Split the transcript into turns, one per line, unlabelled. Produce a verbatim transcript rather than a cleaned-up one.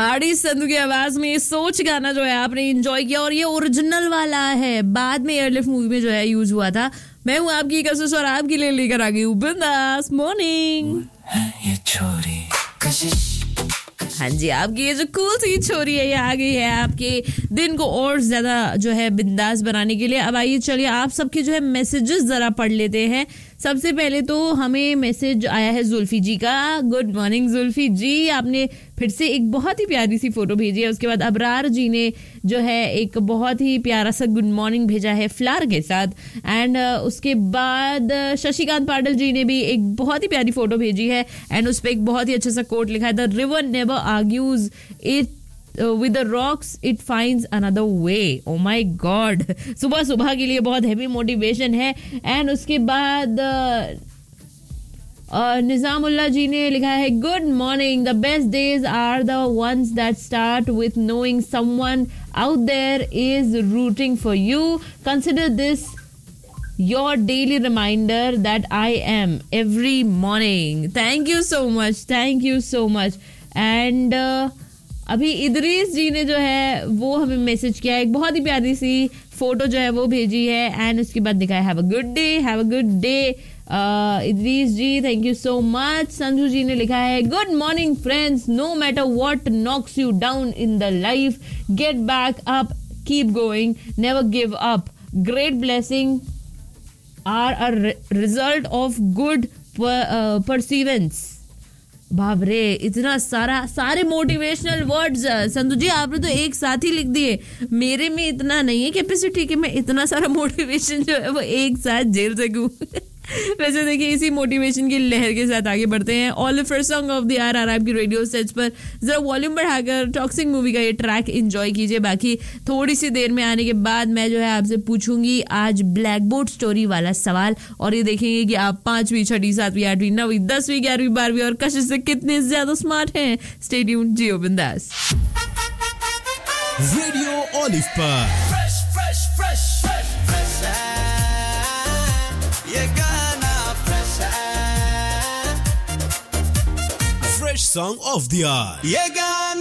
Hardy Sandhu की आवाज में सोच गाना जो है आपने एंजॉय किया और ये ओरिजिनल वाला है, बाद में एयरलिफ्ट मूवी में जो है यूज हुआ था। मैं हूँ आपकी कशिश और आपके लिए लेकर आ गई हूँ बिंदास मॉर्निंग।
ये छोरी
हाँ जी, आपकी ये जो कूल सी छोरी है ये आ गई है आपके दिन को और ज्यादा जो है बिंदास बनाने के लिए। अब आइए चलिए आप सबके जो है मैसेजेस जरा पढ़ लेते हैं। सबसे पहले तो हमें मैसेज आया है जुल्फी जी का। गुड मॉर्निंग जुल्फी जी, आपने फिर से एक बहुत ही प्यारी सी फोटो भेजी है। उसके बाद अबरार जी ने जो है एक बहुत ही प्यारा सा गुड मॉर्निंग भेजा है फ्लावर के साथ। एंड uh, उसके बाद uh, शशिकांत पाटिल जी ने भी एक बहुत ही प्यारी फोटो भेजी है एंड उस पर एक बहुत ही अच्छा सा कोट लिखा है, the river never argues it with the rocks it finds another way. Oh my God, सुबह सुबह के लिए बहुत हैवी मोटिवेशन है। एंड उसके बाद uh, निजामुल्ला जी ने लिखा है, good morning, the best days are the ones that start with knowing someone out there is rooting for you. Consider this your daily reminder that I am every morning. Thank you so much, thank you so much. And uh, अभी इदरीस जी ने जो है वो हमें message किया है, एक बहुत ही प्यारी सी फोटो जो है वो भेजी है एंड उसके बाद लिखा है have a good day, have a good day Idris ji, thank you so much. Sanju जी ने लिखा है, good morning friends, no matter what Knox you down in the life, get back up, keep going, never give up, great blessing are a result of good परसीवेंस। बाप रे, इतना सारा सारे motivational words Sandhu जी आपने तो एक साथ ही लिख दिए। मेरे में इतना नहीं है कैपेसिटी कि मैं इतना सारा मोटिवेशन जो है वो एक साथ झेल सकूं। वैसे देखिए, इसी मोटिवेशन की लहर के साथ आगे बढ़ते हैं। All the first song of the year आ रहा है आपकी रेडियो सेट्स पर। जरा वॉल्यूम बढ़ाकर टॉक्सिक मूवी का ये ट्रैक एंजॉय कीजिए। बाकी थोड़ी सी देर में आने के बाद मैं जो है आपसे पूछूंगी आज ब्लैक बोर्ड स्टोरी वाला सवाल और ये देखेंगे कि आप पांचवी, छठी, सातवीं, आठवीं, नौवीं, दसवीं, ग्यारहवीं, बारहवीं और कशिश से कितने ज्यादा स्मार्ट हैं। स्टे ट्यून्ड, जियो बिंदास।
रेडियो ओलिव पर
fresh fresh fresh fresh fresh ये गाना fresh है
fresh song of the year.
ये गाना